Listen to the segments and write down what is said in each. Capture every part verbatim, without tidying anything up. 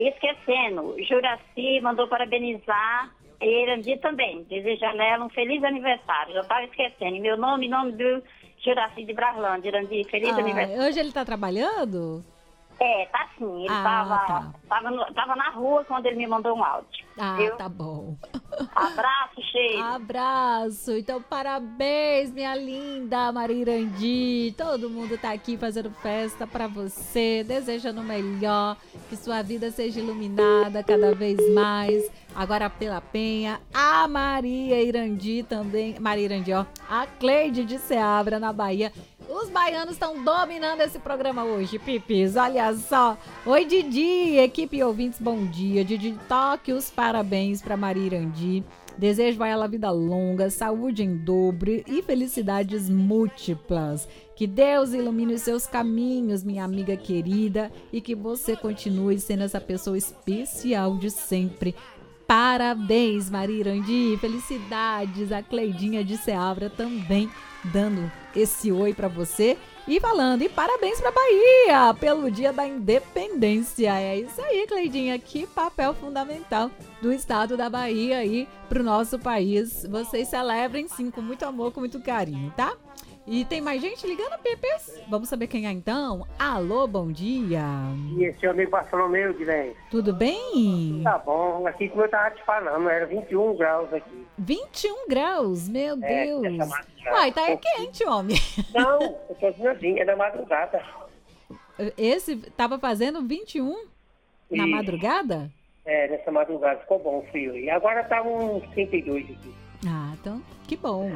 Esquecendo, Juraci mandou parabenizar e Irandi também, desejando a ela um feliz aniversário. Eu estava esquecendo. E meu nome, nome do Juraci de Braslândia. Irandi, feliz ah, aniversário. Hoje ele tá trabalhando? É, tá sim. Ele ah, tava, tá. tava, no, tava na rua quando ele me mandou um áudio. Ah, viu? tá bom. Abraço, cheiro. Abraço. Então, parabéns, minha linda Maria Irandi. Todo mundo tá aqui fazendo festa pra você, desejando o melhor, que sua vida seja iluminada cada vez mais. Agora pela Penha, a Maria Irandi também, Maria Irandi, ó, a Cleide de Seabra, na Bahia. Os baianos estão dominando esse programa hoje, Pipis, olha só. Oi, Didi, equipe e ouvintes, bom dia. Didi, toque os parabéns para Maria Irandi. Desejo a ela vida longa, saúde em dobro e felicidades múltiplas. Que Deus ilumine os seus caminhos, minha amiga querida, e que você continue sendo essa pessoa especial de sempre. Parabéns, Maria Irandi, felicidades. A Cleidinha de Seabra também dando esse oi pra você e falando, e parabéns pra Bahia pelo Dia da Independência. É isso aí, Cleidinha, que papel fundamental do estado da Bahia aí pro nosso país. Vocês celebrem sim, com muito amor, com muito carinho, tá? E tem mais gente ligando, Pipes? Vamos saber quem é então? Alô, bom dia. E esse amigo Bartolomeu, Guilherme? Tudo bem? Tá bom, aqui como eu tava te falando, era vinte e um graus aqui. vinte e um graus, meu É, Deus. essa Uai, tá é quente, homem. Não, eu tô dizendo assim, é da madrugada. Esse tava fazendo vinte e um na Isso. madrugada? É, nessa madrugada ficou bom o frio. E agora tá uns trinta e dois aqui. Ah, então, que bom.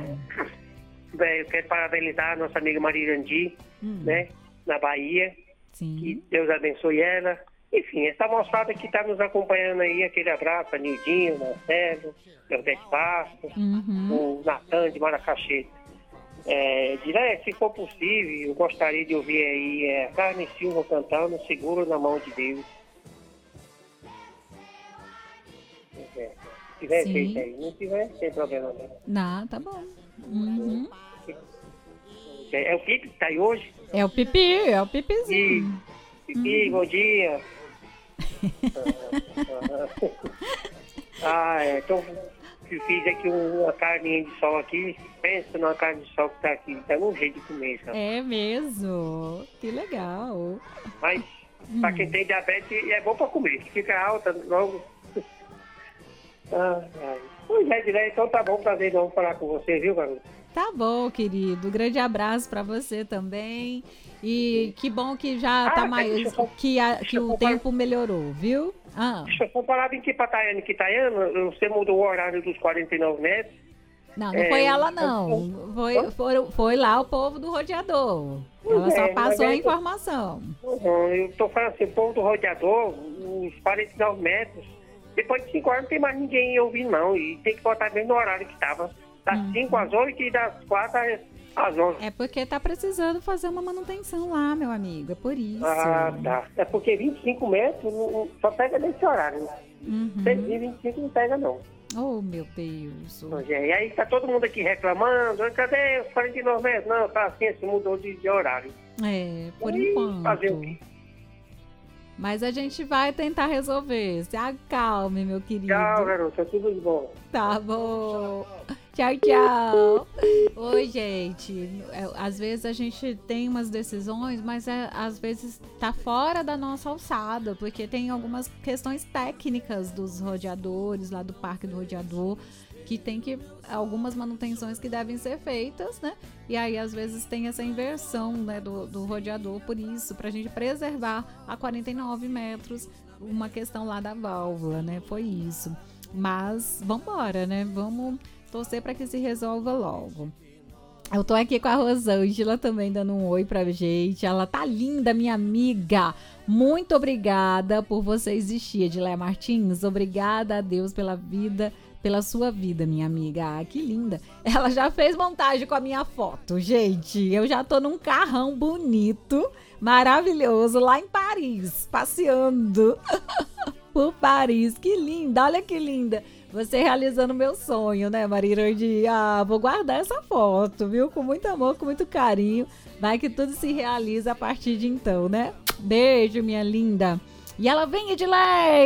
Bem, eu quero parabenizar a nossa amiga Maria Irandi, Hum. né, na Bahia. Sim. Que Deus abençoe ela. Enfim, essa moçada que tá nos acompanhando aí, aquele abraço, a Nildinho, Marcelo, Deodete Bastos, Uhum. o Natan de Maracachê. É, direto, se for possível, eu gostaria de ouvir aí é, Carmen Silva cantando Seguro na Mão de Deus. É, se tiver Sim. feito aí, não tiver, sem problema não. Não, tá bom. Uhum. É, é o Pipe que tá aí hoje? É o Pipi, é o E, Pipizinho. Pipi, bom dia. Ah, é, então eu fiz aqui uma carninha de sol aqui. Pensa numa carne de sol que tá aqui, tá um jeito de comer, sabe? É mesmo. Que legal. Mas pra quem tem diabetes é bom pra comer, que fica alta logo. Ah, ai. Pois é, direto, então tá bom, prazer não falar com você, viu, garoto? Tá bom, querido. Grande abraço pra você também. E que bom que já Ah, tá deixa mais. eu só- Que, a- deixa que eu o só- tempo melhorou, viu? Ah. Deixa eu só falar bem aqui pra Tayane, que Tayane, você mudou o horário dos quarenta e nove metros. Não, não É, foi ela, eu- não. Foi, Hã? foi, foi lá o povo do rodeador. Pois Ela só é, mas passou a aí- informação. Uhum, eu tô falando assim, o povo do rodeador, os quarenta e nove metros, depois de cinco horas não tem mais ninguém ouvindo, não. E tem que botar bem no horário que tava. Das Uhum. cinco às oito e das quatro às onze. É porque tá precisando fazer uma manutenção lá, meu amigo. É por isso. Ah, tá. É porque vinte e cinco metros não- não- só pega nesse horário, né? Uhum. cento e vinte e cinco não pega, não. Oh, meu Deus. Pois é, e aí tá todo mundo aqui reclamando, cadê os quarenta e nove metros? Não, tá assim, assim, mudou de, de horário. É, por E enquanto. fazer o quê? Mas a gente vai tentar resolver. Se acalme, meu querido. Tchau, garoto, tudo de bom. Tá bom. Tchau, tchau. Oi, gente. É, às vezes a gente tem umas decisões, mas é, às vezes tá fora da nossa alçada, porque tem algumas questões técnicas dos rodeadores, lá do Parque do Rodeador, que tem que algumas manutenções que devem ser feitas, né? E aí às vezes tem essa inversão, né, do, do rodeador, por isso, pra gente preservar a quarenta e nove metros, uma questão lá da válvula, né? Foi isso. Mas vambora, né? Vamos torcer para que se resolva logo. Eu tô aqui com a Rosângela também dando um oi pra gente. Ela tá linda, minha amiga. Muito obrigada por você existir, Edileia Martins. Obrigada a Deus pela vida, pela sua vida, minha amiga. Ah, que linda. Ela já fez montagem com a minha foto, gente. Eu já tô num carrão bonito, maravilhoso, lá em Paris, passeando por Paris. Que linda, olha que linda. Você realizando meu sonho, né, Maria Irandi? Ah, vou guardar essa foto, viu? Com muito amor, com muito carinho. Vai que tudo se realiza a partir de então, né? Beijo, minha linda. E ela vem, Edilei!